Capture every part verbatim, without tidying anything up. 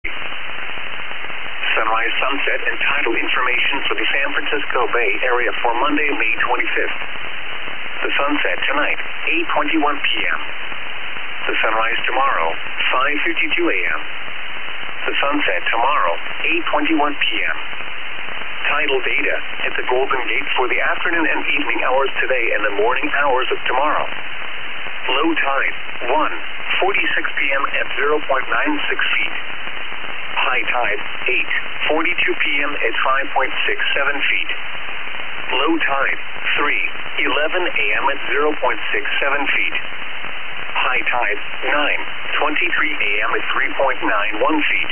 Sunrise, sunset, and tidal information for the San Francisco Bay Area for Monday, May twenty-fifth. The sunset tonight, eight twenty-one p m The sunrise tomorrow, five fifty-two a m The sunset tomorrow, eight twenty-one p m Tidal data at the Golden Gate for the afternoon and evening hours today and the morning hours of tomorrow. Low tide, one forty-six p m at zero point nine six feet. High tide, eight forty-two p m at five point six seven feet. Low tide, three eleven a m at zero point six seven feet. High tide, nine twenty-three a m at three point nine one feet.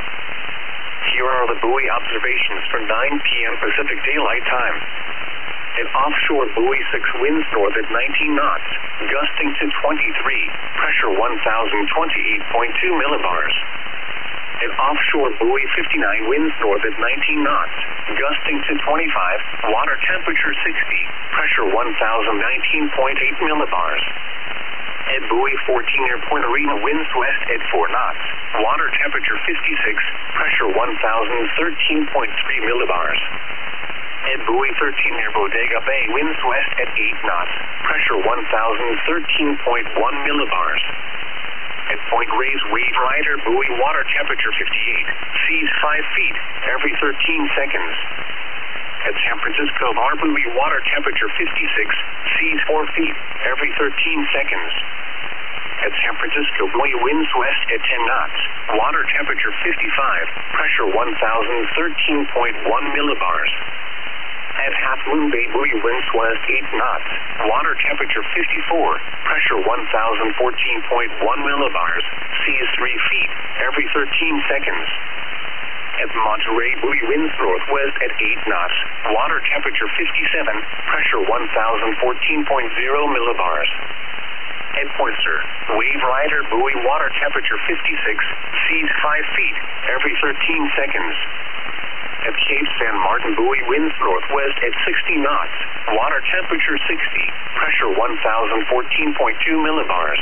Here are the buoy observations for nine p m Pacific Daylight Time. An offshore buoy six winds north at nineteen knots, gusting to twenty-three, pressure one thousand twenty-eight point two millibars. An offshore buoy fifty-nine winds north at nineteen knots, gusting to twenty-five, water temperature sixty, pressure one thousand nineteen point eight millibars. At buoy fourteen near Point Arena, winds west at four knots, water temperature fifty-six, pressure one thousand thirteen point three millibars. At buoy thirteen near Bodega Bay, winds west at eight knots, pressure one thousand thirteen point one millibars. At Point Reyes Wave Rider buoy, water temperature fifty-eight, seas five feet every thirteen seconds. At San Francisco Bar buoy, water temperature fifty-six, seas four feet every thirteen seconds. At San Francisco buoy, winds west at ten knots, water temperature fifty-five, pressure one thousand thirteen point one millibars. At Half Moon Bay buoy, winds west eight knots, water temperature fifty-four, pressure one thousand fourteen point one millibars, seas three feet every thirteen seconds. At Monterey buoy, winds northwest at eight knots, water temperature fifty-seven, pressure one thousand fourteen point zero millibars. At Poynter Wave Rider buoy, water temperature fifty-six, seas five feet every thirteen seconds. At Cape San Martin buoy, winds northwest at sixty knots, water temperature sixty, pressure one thousand fourteen point two millibars.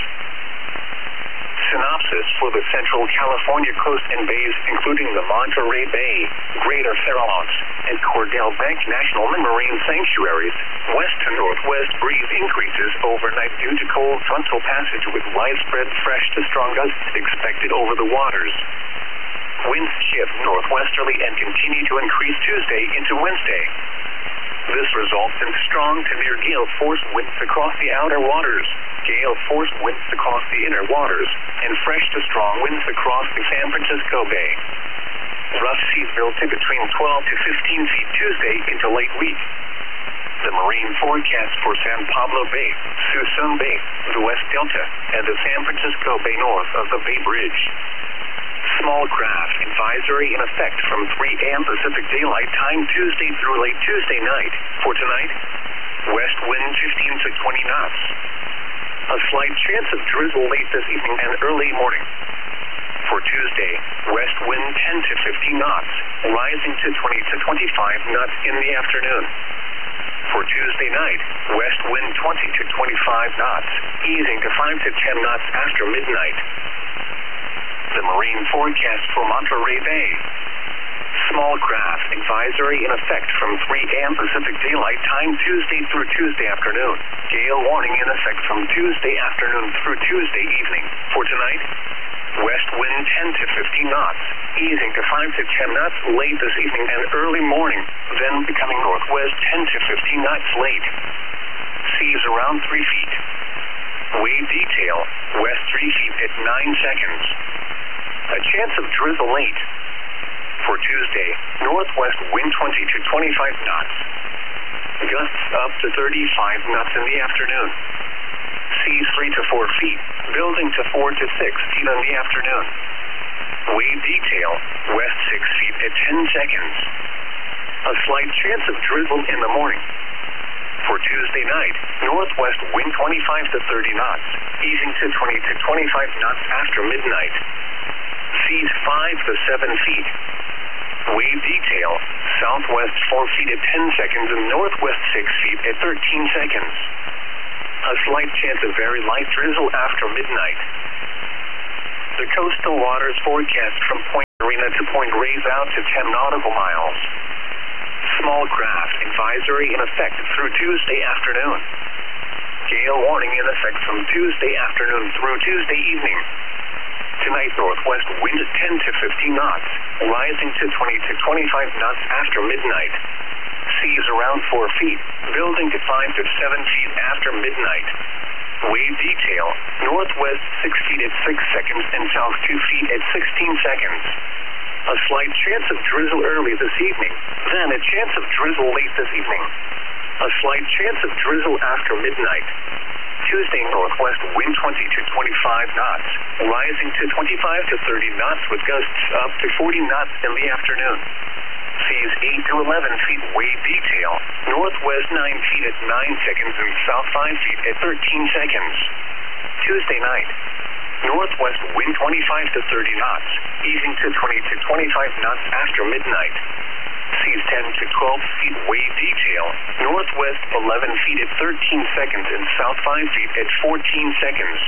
Synopsis for the Central California coast and bays, including the Monterey Bay, Greater Farallones, and Cordell Bank National Marine Sanctuaries. West to northwest breeze increases overnight due to cold frontal passage with widespread fresh to strong gusts expected over the waters. Winds shift northwesterly and continue to increase Tuesday into Wednesday. This results in strong to near gale force winds across the outer waters, gale force winds across the inner waters, and fresh to strong winds across the San Francisco Bay. Rough seas built to between twelve to fifteen feet Tuesday into late week. The marine forecast for San Pablo Bay, Suisun Bay, the West Delta, and the San Francisco Bay north of the Bay Bridge. Small craft advisory in effect from three a m Pacific Daylight Time Tuesday through late Tuesday night. For tonight, west wind fifteen to twenty knots. A slight chance of drizzle late this evening and early morning. For Tuesday, west wind ten to fifteen knots, rising to twenty to twenty-five knots in the afternoon. For Tuesday night, west wind twenty to twenty-five knots, easing to five to ten knots after midnight. The marine forecast for Monterey Bay. Small craft advisory in effect from three a m Pacific Daylight Time Tuesday through Tuesday afternoon. Gale warning in effect from Tuesday afternoon through Tuesday evening. For tonight, west wind ten to fifteen knots, easing to five to ten knots late this evening and early morning, then becoming northwest ten to fifteen knots late. Seas around three feet. Wave detail, west three feet at nine seconds. A chance of drizzle late. For Tuesday, northwest wind twenty to twenty-five knots. Gusts up to thirty-five knots in the afternoon. Seas three to four feet, building to four to six feet in the afternoon. Wave detail, west six feet at ten seconds. A slight chance of drizzle in the morning. For Tuesday night, northwest wind twenty-five to thirty knots, easing to twenty to twenty-five knots after midnight. Seas five to seven feet. Wave detail, southwest four feet at ten seconds and northwest six feet at thirteen seconds. A slight chance of very light drizzle after midnight. The coastal waters forecast from Point Arena to Point Reyes out to ten nautical miles. Small craft advisory in effect through Tuesday afternoon. Gale warning in effect from Tuesday afternoon through Tuesday evening. Tonight, northwest wind ten to fifteen knots, rising to twenty to twenty-five knots after midnight. Seas around four feet, building to five to seven feet after midnight. Wave detail, northwest six feet at six seconds and south two feet at sixteen seconds. A slight chance of drizzle early this evening, then a chance of drizzle late this evening. A slight chance of drizzle after midnight. Tuesday, northwest wind twenty to twenty-five knots, rising to twenty-five to thirty knots with gusts up to forty knots in the afternoon. Seas eight to eleven feet wave detail, northwest nine feet at nine seconds and south five feet at thirteen seconds. Tuesday night, northwest wind twenty-five to thirty knots, easing to twenty to twenty-five knots after midnight. Seas ten to twelve feet wave detail, northwest eleven feet at thirteen seconds and south five feet at fourteen seconds.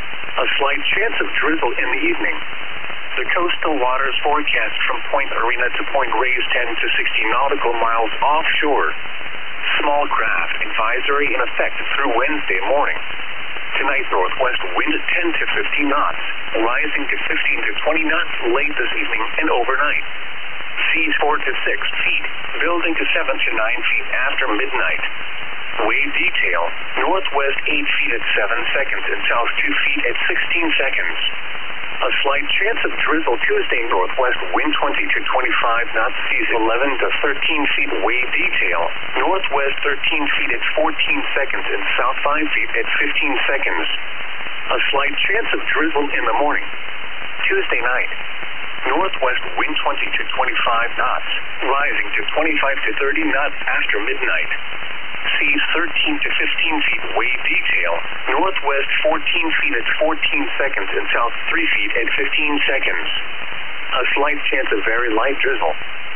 A slight chance of drizzle in the evening. The coastal waters forecast from Point Arena to Point Reyes ten to sixty nautical miles offshore. Small craft advisory in effect through Wednesday morning. Tonight, northwest wind ten to fifteen knots, rising to fifteen to twenty knots late this evening and overnight. Seas four to six feet, building to seven to nine feet after midnight. Wave detail, northwest eight feet at seven seconds and south two feet at sixteen seconds. A slight chance of drizzle Tuesday, northwest wind twenty to twenty-five knots, seas eleven to thirteen feet wave detail, northwest thirteen feet at fourteen seconds and south five feet at fifteen seconds. A slight chance of drizzle in the morning. Tuesday night, northwest wind twenty to twenty-five knots, rising to twenty-five to thirty knots after midnight. Seas thirteen to fifteen feet wave detail, northwest fourteen feet at fourteen seconds and south three feet at fifteen seconds. A slight chance of very light drizzle.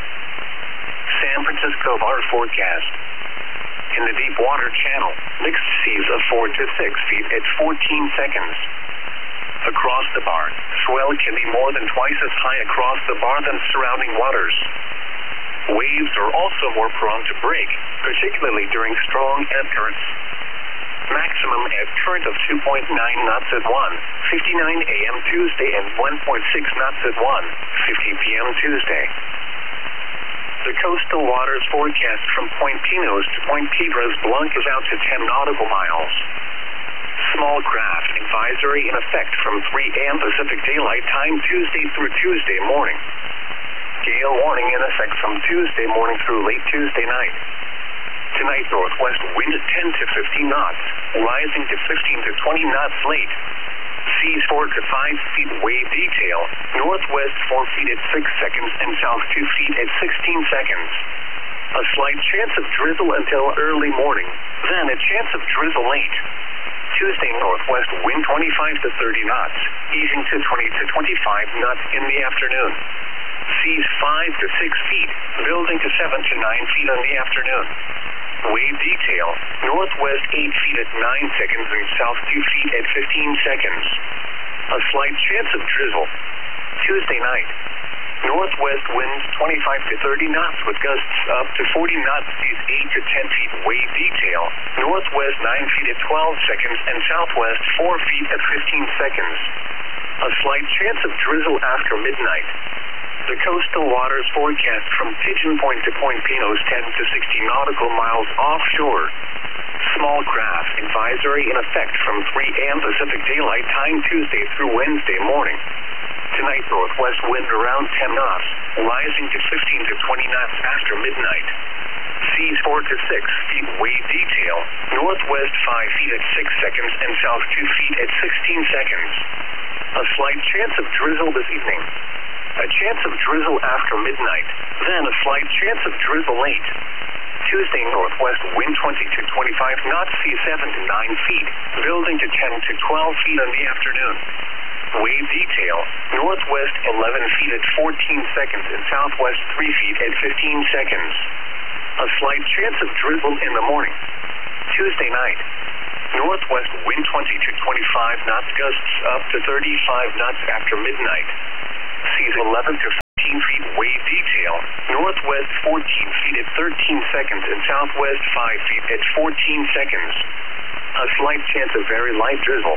San Francisco bar forecast. In the deep water channel, mixed seas of four to six feet at fourteen seconds. Across the bar, swell can be more than twice as high across the bar than surrounding waters. Waves are also more prone to break, particularly during strong ebb currents. Maximum ebb current of two point nine knots at one fifty-nine a m Tuesday and one point six knots at one fifty p m Tuesday. The coastal waters forecast from Point Pinos to Point Piedras Blancas out to ten nautical miles. Small craft advisory in effect from three a m Pacific Daylight Time Tuesday through Tuesday morning. Gale warning in effect from Tuesday morning through late Tuesday night. Tonight, northwest wind ten to fifteen knots, rising to fifteen to twenty knots late. Seas four to five feet wave detail, northwest four feet at six seconds and south two feet at sixteen seconds. A slight chance of drizzle until early morning, then a chance of drizzle late. Tuesday, northwest wind twenty-five to thirty knots, easing to twenty to twenty-five knots in the afternoon. Seas five to six feet, building to seven to nine feet in the afternoon. Wave detail, northwest eight feet at nine seconds and south two feet at fifteen seconds. A slight chance of drizzle. Tuesday night, northwest winds twenty-five to thirty knots with gusts up to forty knots, seas eight to ten feet wave detail, northwest nine feet at twelve seconds and southwest four feet at fifteen seconds. A slight chance of drizzle after midnight. The coastal waters forecast from Pigeon Point to Point Pinos ten to sixty nautical miles offshore. Small craft advisory in effect from three a m Pacific Daylight Time Tuesday through Wednesday morning. Tonight, northwest wind around ten knots, rising to fifteen to twenty knots after midnight. Seas four to six feet wave detail, northwest five feet at six seconds and south two feet at sixteen seconds. A slight chance of drizzle this evening. A chance of drizzle after midnight, then a slight chance of drizzle late. Tuesday, northwest wind twenty to twenty-five knots, seas seven to nine feet, building to ten to twelve feet in the afternoon. Wave detail, northwest eleven feet at fourteen seconds and southwest three feet at fifteen seconds. A slight chance of drizzle in the morning. Tuesday night, northwest wind twenty to twenty-five knots, gusts up to thirty-five knots after midnight. Seas eleven to fourteen feet at thirteen seconds and southwest five feet at fourteen seconds. A slight chance of very light drizzle.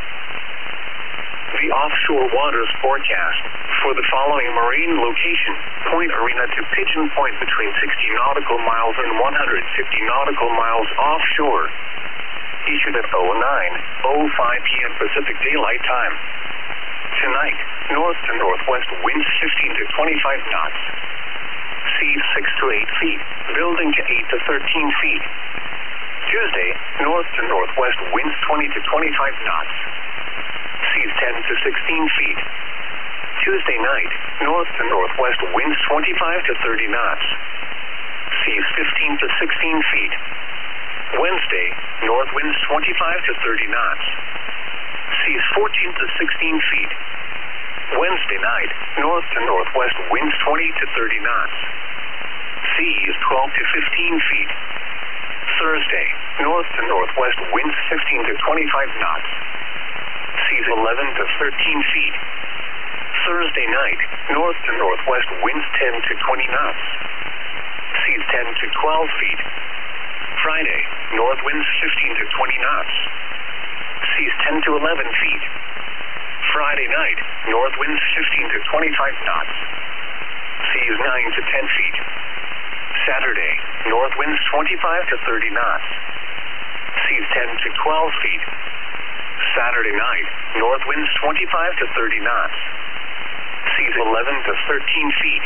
The offshore waters forecast for the following marine location: Point Arena to Pigeon Point between sixty nautical miles and one hundred fifty nautical miles offshore. Issued at oh nine oh five p m Pacific Daylight Time. Tonight, north to northwest winds fifteen to twenty-five knots. Seas six to eight feet, building to eight to thirteen feet. Tuesday, north to northwest winds twenty to twenty-five knots. Seas ten to sixteen feet. Tuesday night, north to northwest winds twenty-five to thirty knots. Seas fifteen to sixteen feet. Wednesday, north winds twenty-five to thirty knots. Seas fourteen to sixteen feet. Wednesday night, north to northwest winds twenty to thirty knots. Seas twelve to fifteen feet. Thursday, north to northwest winds fifteen to twenty-five knots. Seas eleven to thirteen feet. Thursday night, north to northwest winds ten to twenty knots. Seas ten to twelve feet. Friday, north winds fifteen to twenty knots. Seas ten to eleven feet. Friday night, north winds fifteen to twenty-five knots. Seas nine to ten feet. Saturday, north winds twenty-five to thirty knots. Seas ten to twelve feet. Saturday night, north winds twenty-five to thirty knots. Seas eleven to thirteen feet.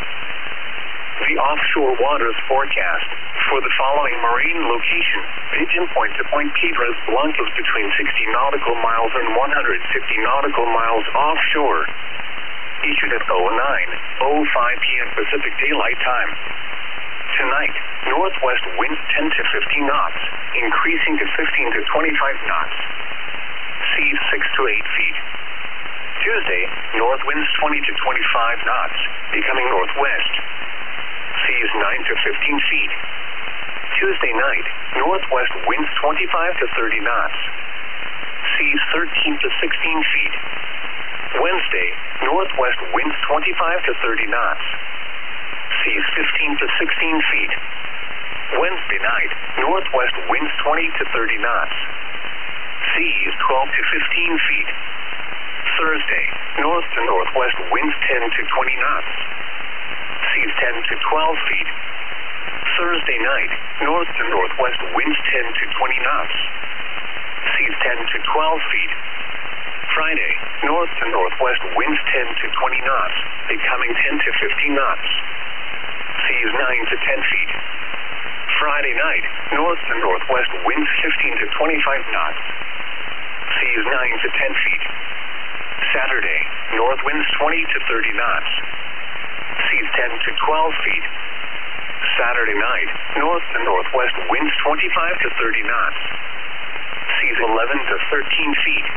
The offshore waters forecast for the following marine location: Pigeon Point to Point Piedras Blancas between sixty nautical miles and one hundred fifty nautical miles offshore. Issued at oh nine oh five p m Pacific Daylight Time. Tonight, northwest winds ten to fifteen knots, increasing to fifteen to twenty-five knots. Seas six to eight feet. Tuesday, north winds twenty to twenty-five knots, becoming northwest. Seas nine to fifteen feet. Tuesday night, northwest winds twenty-five to thirty knots. Seas thirteen to sixteen feet. Wednesday, northwest winds twenty-five to thirty knots. Seas fifteen to sixteen feet. Wednesday night, northwest winds twenty to thirty knots. Seas twelve to fifteen feet. Thursday, north to northwest winds ten to twenty knots. Seas ten to twelve feet. Thursday night, north to northwest winds ten to twenty knots. Seas ten to twelve feet. Friday, north to northwest winds ten to twenty knots, becoming ten to fifteen knots. Seas nine to ten feet. Friday night, north to northwest winds fifteen to twenty-five knots. Seas nine to ten feet. Saturday, north winds twenty to thirty knots. Seas ten to twelve feet. Saturday night, north to northwest winds twenty-five to thirty knots. Seas eleven to thirteen feet.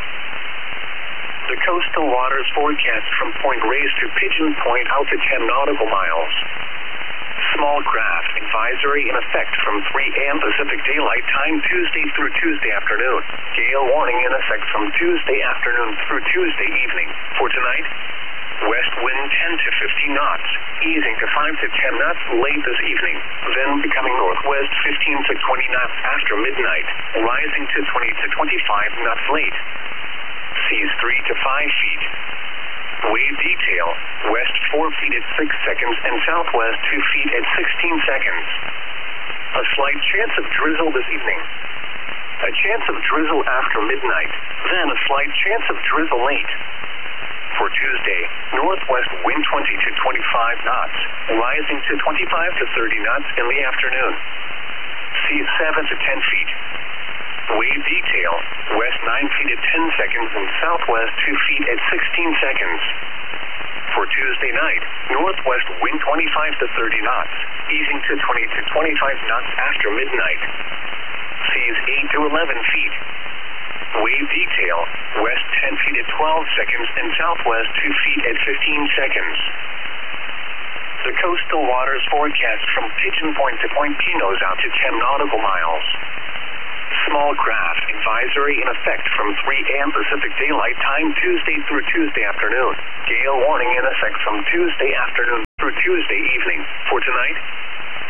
The coastal waters forecast from Point Reyes to Pigeon Point out to ten nautical miles. Small craft advisory in effect from three a m Pacific Daylight Time Tuesday through Tuesday afternoon. Gale warning in effect from Tuesday afternoon through Tuesday evening. For tonight, west wind ten to fifteen knots, easing to five to ten knots late this evening, then becoming northwest fifteen to twenty knots after midnight, rising to twenty to twenty-five knots late. Seas three to five feet. Wave detail, west four feet at six seconds and southwest two feet at sixteen seconds. A slight chance of drizzle this evening. A chance of drizzle after midnight, then a slight chance of drizzle late. For Tuesday, northwest wind twenty to twenty-five knots, rising to twenty-five to thirty knots in the afternoon. Seas seven to ten feet. Wave detail, west nine feet at ten seconds and southwest two feet at sixteen seconds. For Tuesday night, northwest wind twenty-five to thirty knots, easing to twenty to twenty-five knots after midnight. Seas eight to eleven feet. Wave detail, west ten feet at twelve seconds and southwest two feet at fifteen seconds. The coastal waters forecast from Pigeon Point to Point Pinos out to ten nautical miles. Small craft advisory in effect from three a m Pacific Daylight Time Tuesday through Tuesday afternoon. Gale warning in effect from Tuesday afternoon through Tuesday evening. For tonight,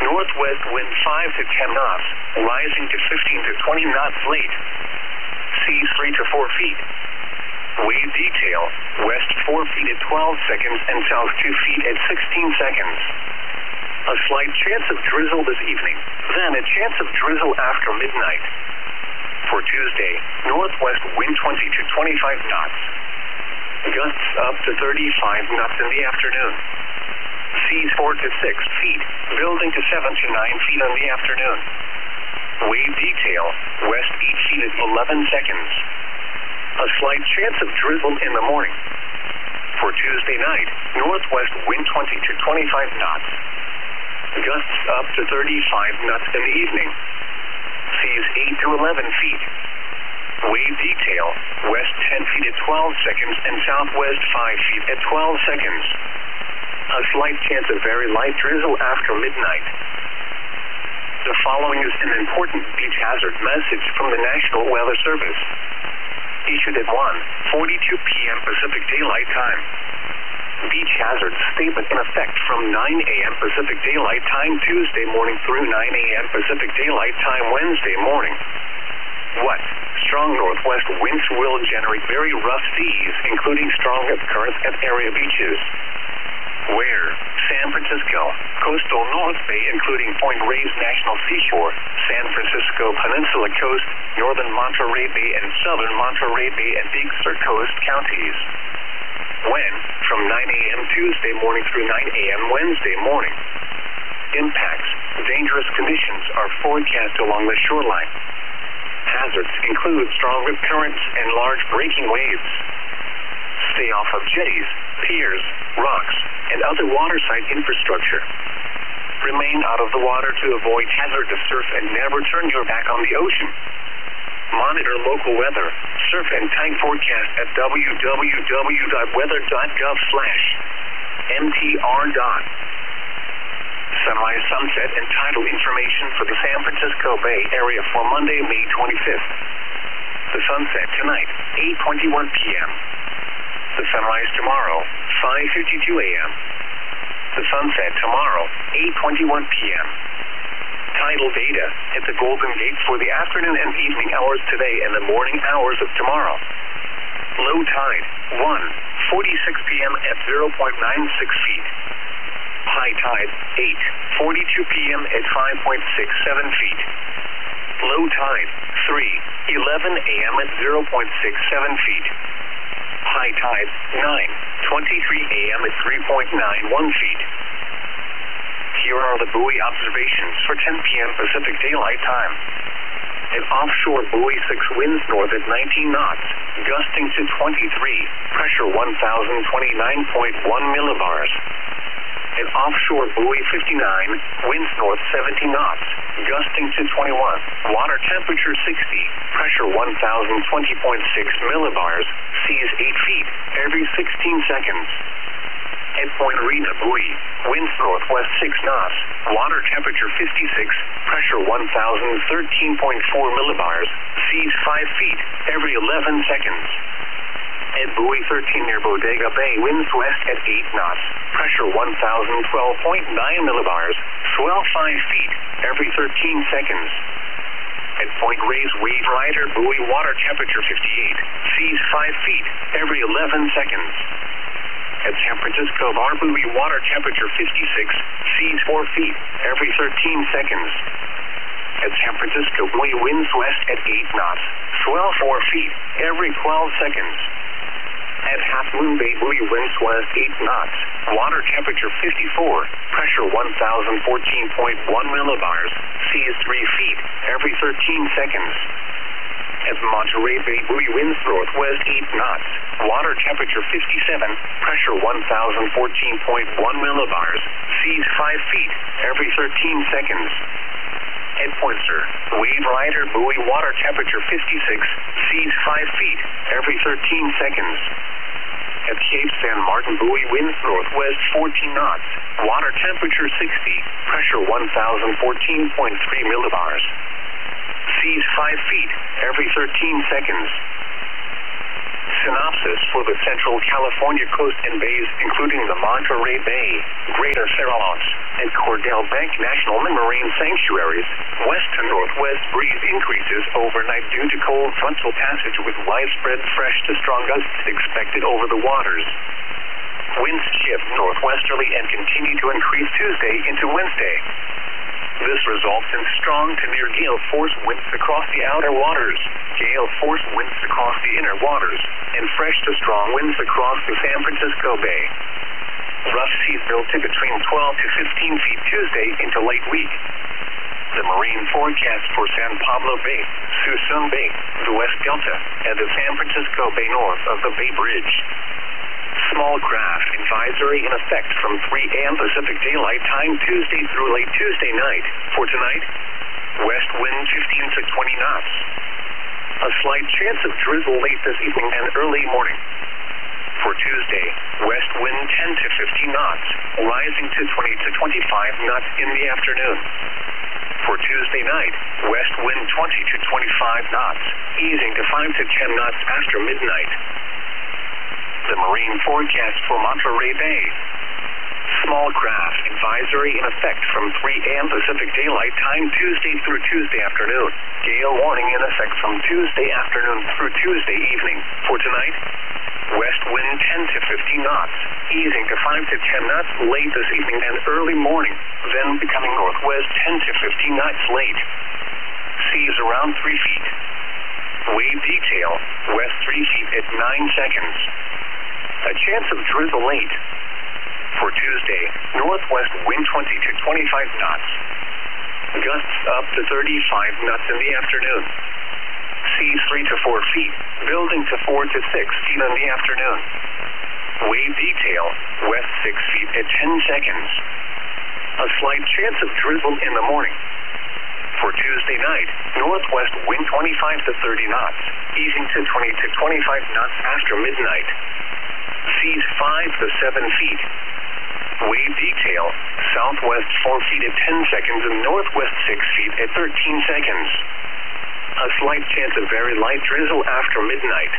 five to ten knots, rising to fifteen to twenty knots late. Seas three to four feet. Wave detail, west four feet at twelve seconds and south two feet at sixteen seconds. A slight chance of drizzle this evening, then a chance of drizzle after midnight. For Tuesday, northwest wind twenty to twenty-five knots. Gusts up to thirty-five knots in the afternoon. Seas four to six feet, building to seven to nine feet in the afternoon. Wave detail, west eight feet at eleven seconds. A slight chance of drizzle in the morning. For Tuesday night, northwest wind twenty to twenty-five knots. Gusts up to thirty-five knots in the evening. Seas eight to eleven feet. Wave detail, west ten feet at twelve seconds and southwest five feet at twelve seconds. A slight chance of very light drizzle after midnight. The following is an important beach hazard message from the National Weather Service. Issued at one forty-two p m Pacific Daylight Time. Beach hazard statement in effect from nine a m Pacific Daylight Time Tuesday morning through nine a m Pacific Daylight Time Wednesday morning. What? Strong northwest winds will generate very rough seas, including strong currents at area beaches. Where? San Francisco, coastal North Bay including Point Reyes National Seashore, San Francisco Peninsula Coast, northern Monterey Bay and southern Monterey Bay and Big Sur Coast counties. When? From nine a m Tuesday morning through nine a m Wednesday morning. Impacts. Dangerous conditions are forecast along the shoreline. Hazards include strong rip currents and large breaking waves. Stay off of jetties, piers, rocks, and other waterside infrastructure. Remain out of the water to avoid hazardous surf and never turn your back on the ocean. Monitor local weather, surf and tide forecast at w w w dot weather dot gov slash m t r. Sunrise, sunset, and tidal information for the San Francisco Bay Area for Monday, May twenty-fifth. The sunset tonight, eight twenty-one p m The sunrise tomorrow, five fifty-two a m The sunset tomorrow, eight twenty-one p m Tidal data at the Golden Gate for the afternoon and evening hours today and the morning hours of tomorrow. Low tide, one forty-six p m at zero point nine six feet. High tide, eight forty-two p m at five point six seven feet. Low tide, three eleven a m at zero point six seven feet. High tide, nine twenty-three a m at three point nine one feet. Here are the buoy observations for ten p m Pacific Daylight Time. An offshore buoy six winds north at nineteen knots, gusting to twenty-three, pressure one thousand twenty-nine point one millibars. An offshore buoy fifty-nine, winds north seventeen knots, gusting to twenty-one, water temperature sixty, pressure one thousand twenty point six millibars, seas eight feet, every sixteen seconds. At Point Arena buoy, winds northwest six knots, water temperature fifty-six, pressure one thousand thirteen point four millibars, seas five feet, every eleven seconds. At buoy thirteen near Bodega Bay, winds west at eight knots, pressure one thousand twelve point nine millibars, swell five feet, every thirteen seconds. At Point Reyes Wave Rider buoy, water temperature fifty-eight, seas five feet, every eleven seconds. At San Francisco Bar buoy, water temperature fifty-six, seas four feet, every thirteen seconds. At San Francisco buoy, winds west at eight knots, swell four feet, every twelve seconds. At Half Moon Bay buoy, winds west eight knots, water temperature fifty-four, pressure one thousand fourteen point one millibars, seas three feet, every thirteen seconds. At Monterey Bay buoy, winds northwest eight knots, water temperature fifty-seven, pressure one thousand fourteen point one millibars, seas five feet, every thirteen seconds. At Pointer, Wave Rider buoy, water temperature fifty-six, seas five feet, every thirteen seconds. At Cape San Martin buoy, winds northwest fourteen knots, water temperature sixty, pressure one thousand fourteen point three millibars. Seas five feet, every thirteen seconds. Synopsis for the Central California coast and bays, including the Monterey Bay, Greater Farallones, and Cordell Bank National Marine Sanctuaries. West to northwest breeze increases overnight due to cold frontal passage with widespread fresh to strong gusts expected over the waters. Winds shift northwesterly and continue to increase Tuesday into Wednesday. This results in strong to near gale force winds across the outer waters, gale force winds across the inner waters, and fresh to strong winds across the San Francisco Bay. Rough seas built to between twelve to fifteen feet Tuesday into late week. The marine forecast for San Pablo Bay, Suisun Bay, the West Delta, and the San Francisco Bay north of the Bay Bridge. Small craft advisory in effect from three A M Pacific Daylight Time Tuesday through late Tuesday night. For tonight, west wind fifteen to twenty knots. A slight chance of drizzle late this evening and early morning. For Tuesday, west wind ten to fifteen knots, rising to twenty to twenty-five knots in the afternoon. For Tuesday night, west wind twenty to twenty-five knots, easing to five to ten knots after midnight. The marine forecast for Monterey Bay. Small craft advisory in effect from three A M Pacific Daylight Time Tuesday through Tuesday afternoon. Gale warning in effect from Tuesday afternoon through Tuesday evening. For tonight, west wind ten to fifteen knots, easing to five to ten knots late this evening and early morning, then becoming northwest ten to fifteen knots late. Seas around three feet. Wave detail, west three feet at nine seconds. A chance of drizzle late. For Tuesday, northwest wind twenty to twenty-five knots. Gusts up to thirty-five knots in the afternoon. Seas three to four feet, building to four to six feet in the afternoon. Wave detail, west six feet at ten seconds. A slight chance of drizzle in the morning. For Tuesday night, northwest wind twenty-five to thirty knots, easing to twenty to twenty-five knots after midnight. Seas five to seven feet. Wave detail, southwest four feet at ten seconds and northwest six feet at thirteen seconds. A slight chance of very light drizzle after midnight.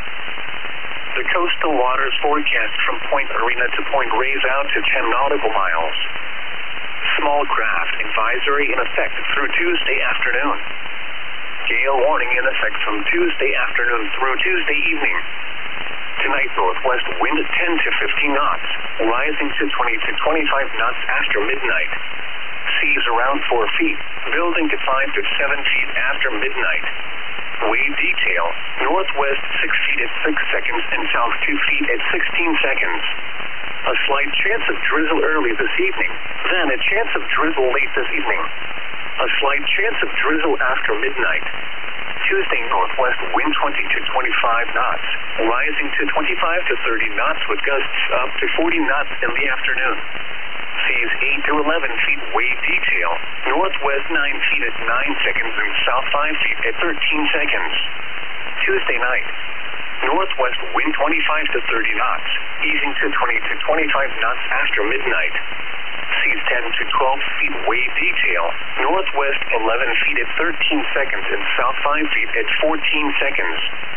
The coastal waters forecast from Point Arena to Point Reyes out to ten nautical miles. Small craft advisory in effect through Tuesday afternoon. Gale warning in effect from Tuesday afternoon through Tuesday evening. Tonight, northwest wind ten to fifteen knots, rising to twenty to twenty-five knots after midnight. Seas around four feet, building to five to seven feet after midnight. Wave detail, northwest six feet at six seconds and south two feet at sixteen seconds. A slight chance of drizzle early this evening, then a chance of drizzle late this evening. A slight chance of drizzle after midnight. Tuesday, northwest wind twenty to twenty-five knots, rising to twenty-five to thirty knots with gusts up to forty knots in the afternoon. Seas eight to eleven feet wave detail, northwest nine feet at nine seconds and south five feet at thirteen seconds. Tuesday night, northwest wind twenty-five to thirty knots, easing to twenty to twenty-five knots after midnight. Seas ten to twelve feet wave detail, northwest eleven feet at thirteen seconds and south five feet at fourteen seconds.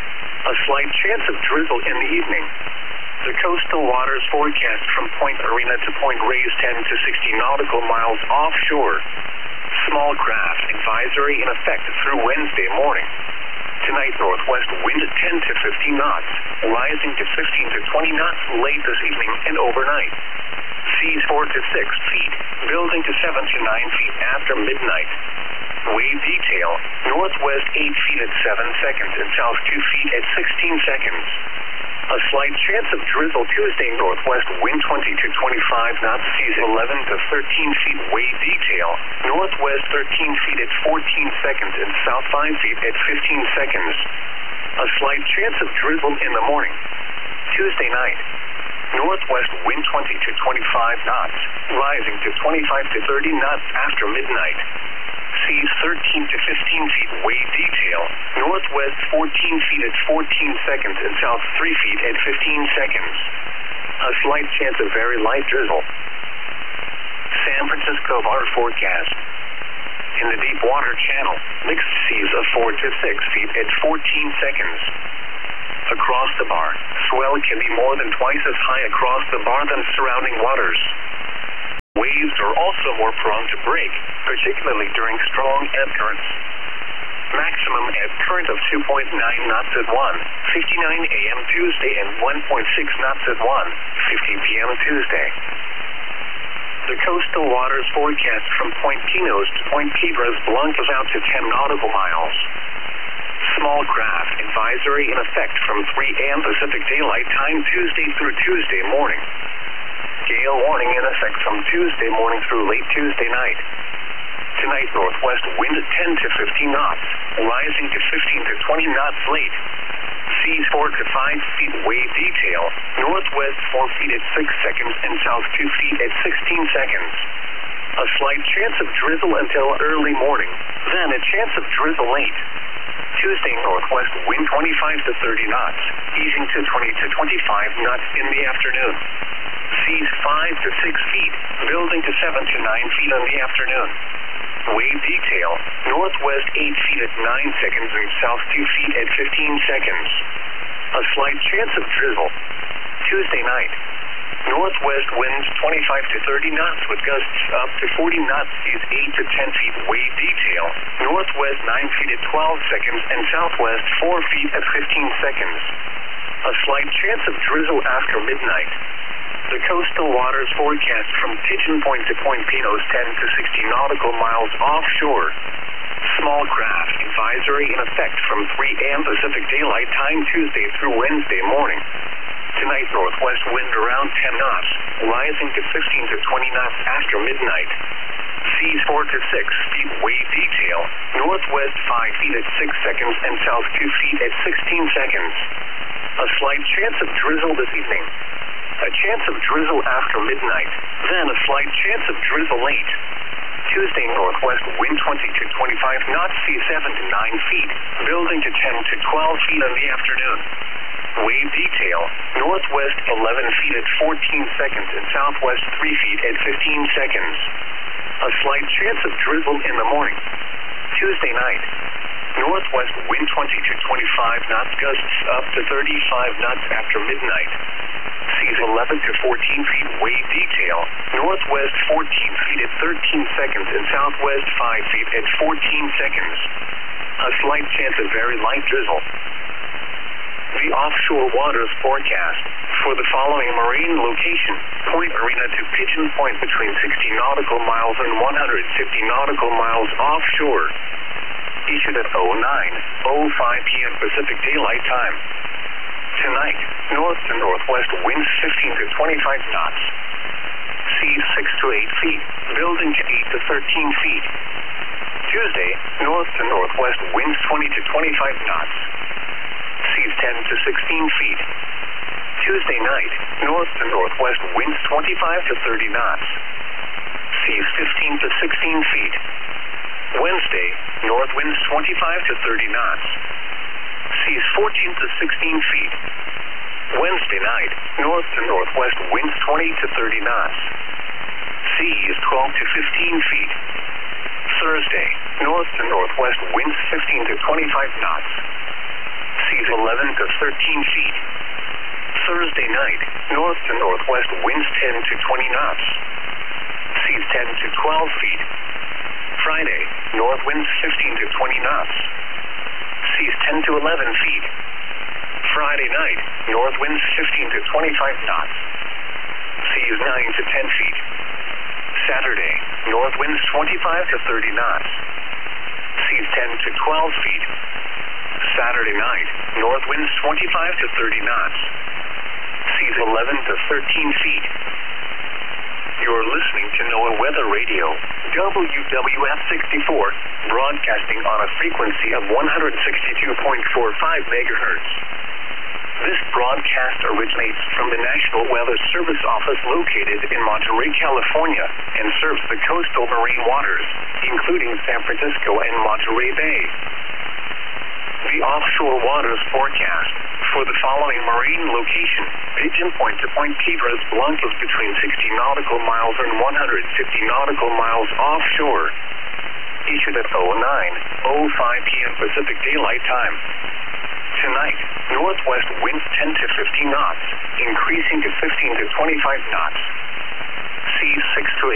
A slight chance of drizzle in the evening. The coastal waters forecast from Point Arena to Point Reyes ten to sixty nautical miles offshore. Small craft advisory in effect through Wednesday morning. Tonight, northwest wind ten to fifteen knots, rising to fifteen to twenty knots late this evening and overnight. Seas four to six feet, building to seven to nine feet after midnight. Wave detail, northwest eight feet at seven seconds and south two feet at sixteen seconds. A slight chance of drizzle Tuesday, northwest wind twenty to twenty-five knots, seas eleven to thirteen feet wave detail, northwest thirteen feet at fourteen seconds and south five feet at fifteen seconds. A slight chance of drizzle in the morning. Tuesday night, northwest wind twenty to twenty-five knots, rising to twenty-five to thirty knots after midnight. Seas thirteen to fifteen feet wave detail, northwest fourteen feet at fourteen seconds and south three feet at fifteen seconds. A slight chance of very light drizzle. San Francisco water forecast. In the deep water channel, mixed seas of four to six feet at fourteen seconds. Across the bar, swell can be more than twice as high across the bar than surrounding waters. Wave seas are also more prone to break, particularly during strong ebb currents. Maximum ebb current of two point nine knots at one fifty-nine a m Tuesday and one point six knots at one fifty p m Tuesday. The coastal waters forecast from Point Pinos to Point Piedras Blancas out to ten nautical miles. Small craft advisory in effect from three a m Pacific Daylight Time Tuesday through Tuesday morning. Gale warning in effect from Tuesday morning through late Tuesday night. Tonight, northwest wind ten to fifteen knots, rising to fifteen to twenty knots late. Seas four to five feet wave detail, northwest four feet at six seconds and south two feet at sixteen seconds. A slight chance of drizzle until early morning, then a chance of drizzle late. Tuesday, northwest wind twenty-five to thirty knots, easing to twenty to twenty-five knots in the afternoon. Seas five to six feet, building to seven to nine feet in the afternoon. Wave detail, northwest eight feet at nine seconds and south two feet at fifteen seconds. A slight chance of drizzle. Tuesday night, northwest winds twenty-five to thirty knots with gusts up to forty knots, seas eight to ten feet wave detail, northwest nine feet at twelve seconds and southwest four feet at fifteen seconds. A slight chance of drizzle after midnight. The coastal waters forecast from Pigeon Point to Point Pinos ten to sixty nautical miles offshore. Small craft advisory in effect from three a m Pacific Daylight Time Tuesday through Wednesday morning. Tonight, northwest wind around ten knots, rising to fifteen to twenty knots after midnight. Seas four to six feet wave detail, northwest five feet at six seconds and south two feet at sixteen seconds. A slight chance of drizzle this evening. A chance of drizzle after midnight, then a slight chance of drizzle late. Tuesday, northwest wind twenty to twenty-five knots, seas seven to nine feet, building to ten to twelve feet in the afternoon. Wave detail, northwest eleven feet at fourteen seconds and southwest three feet at fifteen seconds. A slight chance of drizzle in the morning. Tuesday night, northwest wind twenty to twenty-five knots, gusts up to thirty-five knots after midnight. Seas eleven to fourteen feet wave detail, northwest fourteen feet at thirteen seconds and southwest five feet at fourteen seconds. A slight chance of very light drizzle. The offshore waters forecast for the following marine location: Point Arena to Pigeon Point between sixty nautical miles and one hundred fifty nautical miles offshore. Issued at oh nine oh five p m Pacific Daylight Time. Tonight, north to northwest winds fifteen to twenty-five knots. Seas six to eight feet, building to eight to thirteen feet. Tuesday, north to northwest winds twenty to twenty-five knots. Seas ten to sixteen feet. Tuesday night, north to northwest winds twenty-five to thirty knots. Seas fifteen to sixteen feet. Wednesday, north winds twenty-five to thirty knots. Seas fourteen to sixteen feet. Wednesday night, north to northwest winds twenty to thirty knots. Seas twelve to fifteen feet. Thursday, north to northwest winds fifteen to twenty-five knots. Seas eleven to thirteen feet. Thursday night, north to northwest winds ten to twenty knots. Seas ten to twelve feet. Friday, north winds fifteen to twenty knots. Seas ten to eleven feet. Friday night, north winds fifteen to twenty-five knots. Seas nine to ten feet. Saturday, north winds twenty-five to thirty knots. Seas ten to twelve feet. Saturday night, north winds twenty-five to thirty knots. Seas eleven to thirteen feet. You're listening to NOAA Weather Radio, W W F sixty-four, broadcasting on a frequency of one hundred sixty-two point four five megahertz. This broadcast originates from the National Weather Service Office located in Monterey, California, and serves the coastal marine waters, including San Francisco and Monterey Bay. The offshore waters forecast for the following marine location: Pigeon Point to Point Piedras Blancas between sixty nautical miles and one hundred fifty nautical miles offshore. Issued at oh nine oh five p m Pacific Daylight Time. Tonight, northwest winds ten to fifteen knots, increasing to fifteen to twenty-five knots. Seas six to eight.